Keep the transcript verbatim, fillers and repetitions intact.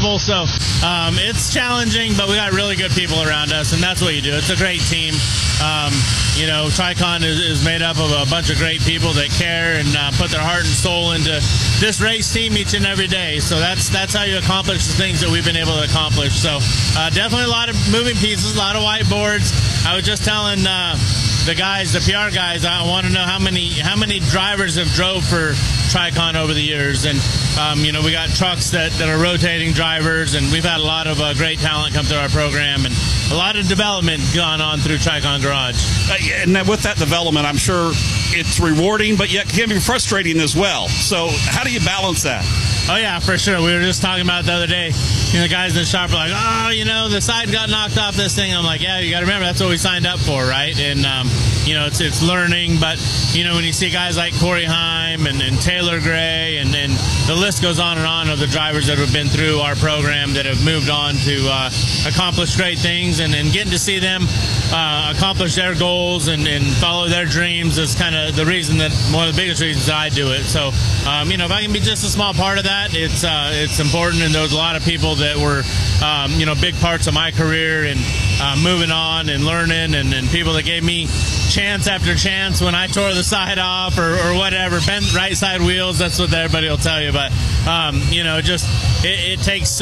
level. So um, it's challenging, but we got really good people around us, and that's what you do. It's a great team. Um, you know, Tricon is, is made up of a bunch of great people that care and uh, put their heart and soul into this race team each and every day. So that's that's how you accomplish the things that we've been able to accomplish. So uh, definitely a lot of moving pieces, a lot of whiteboards. I was just telling uh, the guys, the P R guys, I want to know how many how many drivers have drove for Tricon over the years. And um, you know, we got trucks that, that are rotating drivers, and we've had a lot of uh, great talent come through our program, and a lot of development gone on through Tricon Garage. Uh, yeah, and with that development, I'm sure it's rewarding, but yet can be frustrating as well. So how do you balance that? Oh, yeah, for sure. We were just talking about it the other day. You know, the guys in the shop were like, oh, you know, the side got knocked off this thing. I'm like, yeah, you got to remember, that's what we signed up for, right? And, um, you know, it's it's learning. But, you know, when you see guys like Corey Heim and, and Taylor Gray, and, and the list goes on and on of the drivers that have been through our program that have moved on to uh, accomplish great things, and, and getting to see them uh, accomplish their goals and, and follow their dreams is kind of the reason that, one of the biggest reasons I do it. So, um, you know, if I can be just a small part of that, it's uh, it's important. And there was a lot of people that were, um, you know, big parts of my career, and uh, moving on and learning, and, and people that gave me chance after chance when I tore the side off or, or whatever, bent right side wheels. That's what everybody will tell you. But, um, you know, just it, it takes so